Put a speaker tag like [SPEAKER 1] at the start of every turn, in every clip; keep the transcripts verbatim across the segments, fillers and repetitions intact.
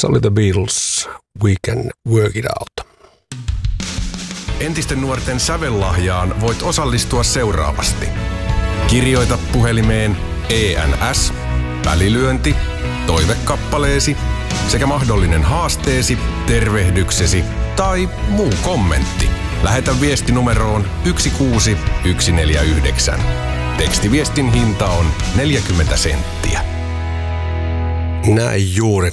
[SPEAKER 1] Tässä oli The Beatles, We Can Work It Out.
[SPEAKER 2] Entisten nuorten sävellahjaan voit osallistua seuraavasti. Kirjoita puhelimeen E N S, välilyönti, toivekappaleesi sekä mahdollinen haasteesi, tervehdyksesi tai muu kommentti. Lähetä viesti numeroon yksi kuusi yksi neljä yhdeksän. Tekstiviestin hinta on neljäkymmentä senttiä.
[SPEAKER 1] Näin juuri.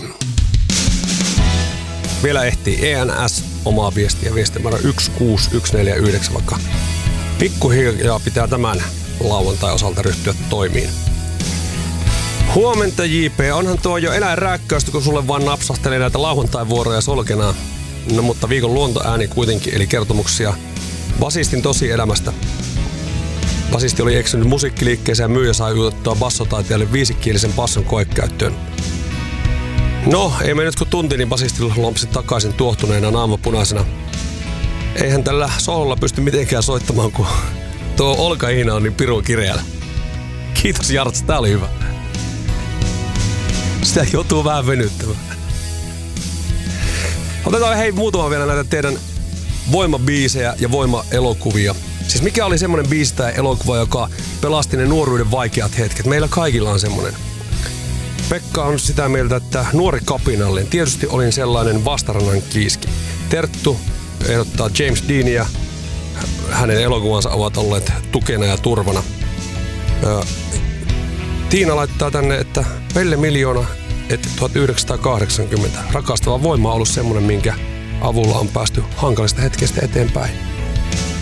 [SPEAKER 1] Vielä ehtii E N S omaa viestiä, viestinumero yksi kuusi yksi neljä yhdeksän, vaikka pikkuhiljaa pitää tämän lauantai osalta ryhtyä toimiin. Huomenta J P, onhan tuo jo eläinrääkkäystä, kun sulle vaan napsahtelee näitä lauantai-vuoroja solkenaan. No mutta viikon luontoääni kuitenkin, eli kertomuksia basistin tosielämästä. Basisti oli eksynyt musiikkiliikkeeseen ja myyjä sai jutettua bassotaiteelle viisikielisen basson koekäyttöön. No, ei mennyt kun tunti, niin basisti lompsi takaisin tuohtuneena naamapunaisena. Eihän tällä sololla pysty mitenkään soittamaan, kun tuo olkahihna on niin pirun kireällä. Kiitos Jarts, tää oli hyvä. Sitä joutuu vähän venyttämään. Otetaan hei muutama vielä näitä teidän voimabiisejä ja voimaelokuvia. Siis mikä oli semmonen biisi tai elokuva, joka pelasti ne nuoruuden vaikeat hetket? Meillä kaikilla on semmonen. Pekka on sitä mieltä, että nuori kapinallinen. Tietysti olin sellainen vastarannan kiiski. Terttu ehdottaa James Deania. Hänen elokuvansa ovat olleet tukena ja turvana. Tiina laittaa tänne, että Pelle Miljoona, että tuhatyhdeksänsataakahdeksankymmentä. Rakastava voima on ollut semmoinen, minkä avulla on päästy hankalista hetkestä eteenpäin.